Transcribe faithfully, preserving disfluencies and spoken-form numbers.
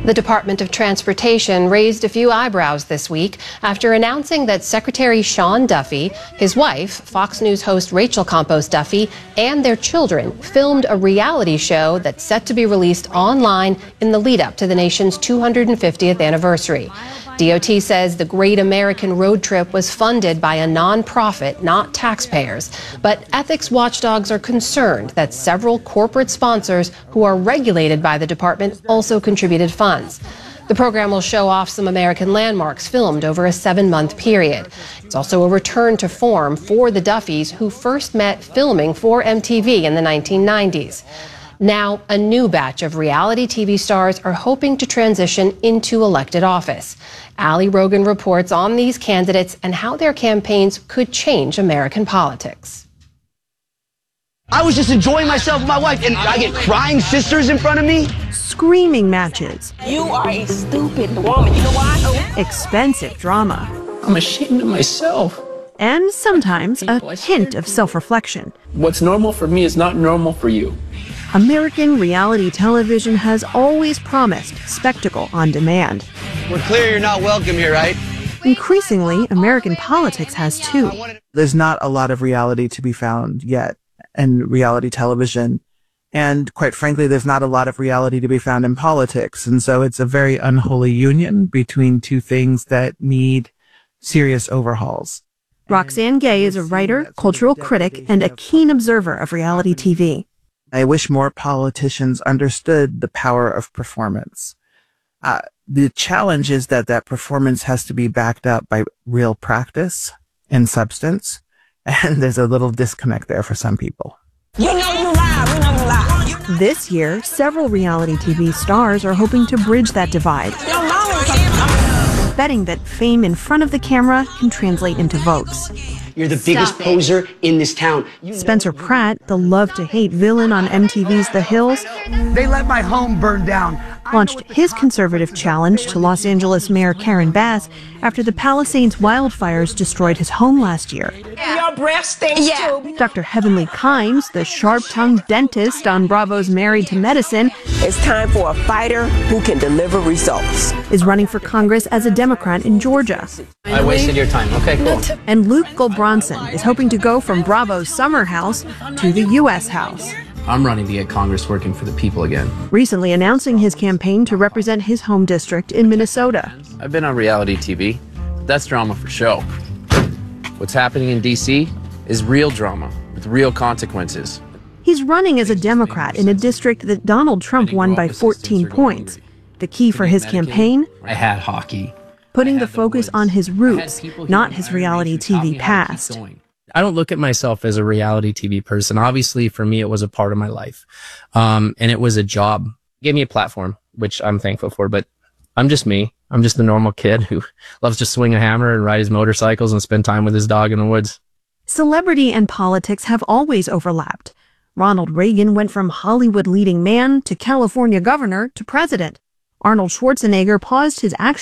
The Department of Transportation raised a few eyebrows this week after announcing that Secretary Sean Duffy, his wife, Fox News host Rachel Campos Duffy, and their children filmed a reality show that's set to be released online in the lead up to the nation's two hundred fiftieth anniversary. D O T says the Great American Road Trip was funded by a nonprofit, not taxpayers. But ethics watchdogs are concerned that several corporate sponsors who are regulated by the department also contributed funds. The program will show off some American landmarks filmed over a seven-month period. It's also a return to form for the Duffys, who first met filming for M T V in the nineteen nineties. Now, a new batch of reality T V stars are hoping to transition into elected office. Ali Rogan reports on these candidates and how their campaigns could change American politics. I was just enjoying myself with my wife, and I get crying sisters in front of me. Screaming matches. You are a stupid woman. You know why? Expensive drama. I'm ashamed of myself. And sometimes a hint of self-reflection. What's normal for me is not normal for you. American reality television has always promised spectacle on demand. We're clear you're not welcome here, right? Increasingly, American politics has too. There's not a lot of reality to be found yet in reality television. And quite frankly, there's not a lot of reality to be found in politics. And so it's a very unholy union between two things that need serious overhauls. Roxane Gay is a writer, cultural critic, and a keen observer of reality T V. I wish more politicians understood the power of performance. Uh, the challenge is that that performance has to be backed up by real practice and substance. And there's a little disconnect there for some people. You know you lie. We know you lie. This year, several reality T V stars are hoping to bridge that divide, Your mom is betting that fame in front of the camera can translate into votes. You're the biggest poser in this town. You Spencer Pratt, the love-to-hate villain on M T V's The Hills, They let my home burn down. launched his conservative challenge to Los Angeles Mayor Karen Bass after the Palisades wildfires destroyed his home last year. Your breath stinks too. Doctor Heavenly Kimes, the sharp-tongued dentist on Bravo's Married to Medicine, It's time for a fighter who can deliver results. is running for Congress as a Democrat in Georgia. I wasted your time. Okay, cool. And Luke Goldbronson is hoping to go from Bravo's summer house to the U S House, I'm running to get Congress working for the people again. recently announcing his campaign to represent his home district in Minnesota. I've been on reality T V. That's drama for show. What's happening in D C is real drama with real consequences. He's running as a Democrat in a district that Donald Trump won by fourteen points. The key for his campaign? I had hockey. Putting the focus on his roots, not his reality T V past. I don't look at myself as a reality T V person. Obviously, for me, it was a part of my life. Um, and it was a job. It gave me a platform, which I'm thankful for, but I'm just me. I'm just the normal kid who loves to swing a hammer and ride his motorcycles and spend time with his dog in the woods. Celebrity and politics have always overlapped. Ronald Reagan went from Hollywood leading man to California governor to president. Arnold Schwarzenegger paused his action